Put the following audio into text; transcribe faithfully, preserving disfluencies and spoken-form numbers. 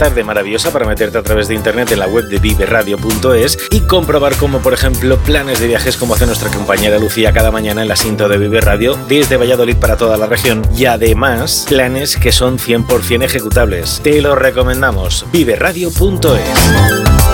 tarde maravillosa para meterte a través de internet en la web de vive radio punto es y comprobar como, por ejemplo, planes de viajes como hace nuestra compañera Lucía cada mañana en la cinta de Vive Radio desde Valladolid para toda la región, y además planes que son cien por ciento ejecutables. Te los recomendamos. vive radio punto es.